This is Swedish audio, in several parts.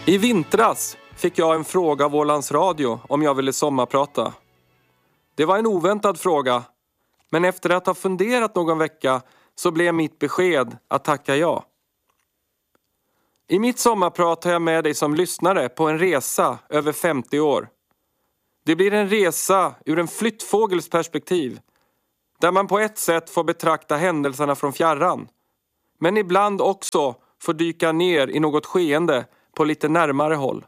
I vintras fick jag en fråga av Ålands Radio om jag ville sommarprata. Det var en oväntad fråga, men efter att ha funderat någon vecka så blev mitt besked att tacka ja. I mitt sommarprat tar jag med dig som lyssnare på en resa över 50 år. Det blir en resa ur en flyttfågels perspektiv, där man på ett sätt får betrakta händelserna från fjärran, men ibland också får dyka ner i något skeende på lite närmare håll.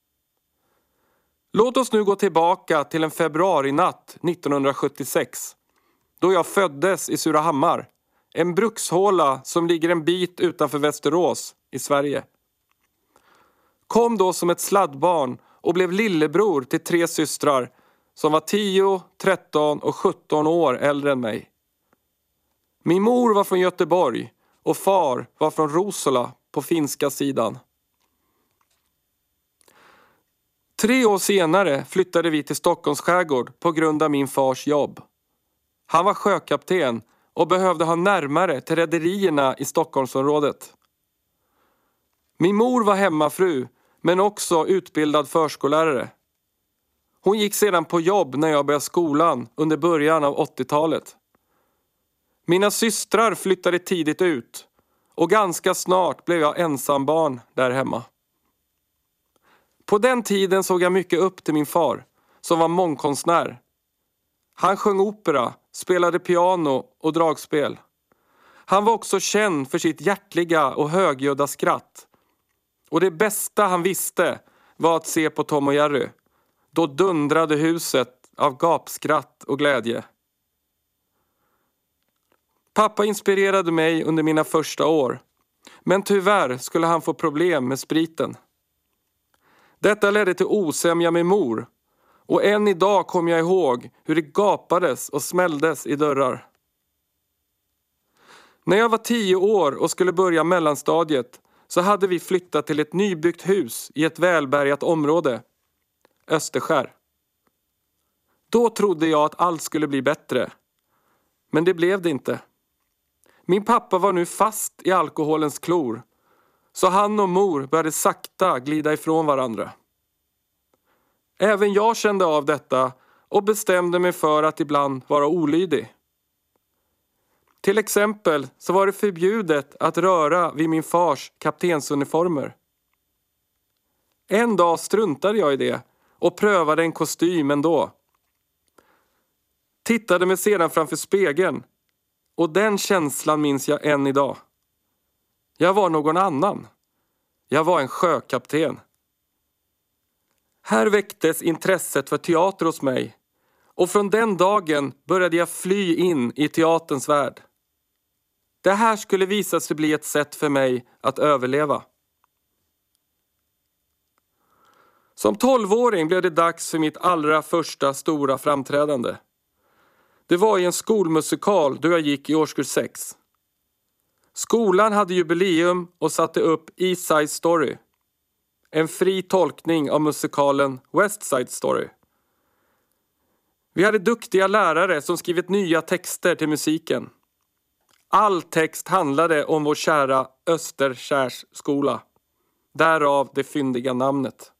Låt oss nu gå tillbaka till en februarinatt 1976, då jag föddes i Surahammar, en brukshåla som ligger en bit utanför Västerås i Sverige. Kom då som ett sladdbarn och blev lillebror till 3 systrar som var 10, 13 och 17 år äldre än mig. Min mor var från Göteborg och far var från Rosola på finska sidan. 3 år senare flyttade vi till Stockholms skärgård på grund av min fars jobb. Han var sjökapten och behövde ha närmare till rederierna i Stockholmsområdet. Min mor var hemmafru men också utbildad förskollärare. Hon gick sedan på jobb när jag började skolan under början av 80-talet. Mina systrar flyttade tidigt ut och ganska snart blev jag ensambarn där hemma. På den tiden såg jag mycket upp till min far, som var mångkonstnär. Han sjöng opera, spelade piano och dragspel. Han var också känd för sitt hjärtliga och högljudda skratt. Och det bästa han visste var att se på Tom och Jerry. Då dundrade huset av gapskratt och glädje. Pappa inspirerade mig under mina första år, men tyvärr skulle han få problem med spriten. Detta ledde till osämja med mor, och än idag kommer jag ihåg hur det gapades och smälldes i dörrar. När jag var 10 år och skulle börja mellanstadiet så hade vi flyttat till ett nybyggt hus i ett välbärgat område, Österskär. Då trodde jag att allt skulle bli bättre, men det blev det inte. Min pappa var nu fast i alkoholens klor, så han och mor började sakta glida ifrån varandra. Även jag kände av detta och bestämde mig för att ibland vara olydig. Till exempel så var det förbjudet att röra vid min fars kaptensuniformer. En dag struntade jag i det och prövade en kostym ändå. Tittade mig sedan framför spegeln, och den känslan minns jag än idag. Jag var någon annan. Jag var en sjökapten. Här väcktes intresset för teater hos mig, och från den dagen började jag fly in i teaterns värld. Det här skulle visa sig bli ett sätt för mig att överleva. Som 12-åring blev det dags för mitt allra första stora framträdande. Det var i en skolmusikal då jag gick i årskurs 6. Skolan hade jubileum och satte upp East Side Story. En fri tolkning av musikalen West Side Story. Vi hade duktiga lärare som skrivit nya texter till musiken. All text handlade om vår kära Österskärs skola. Därav det fyndiga namnet.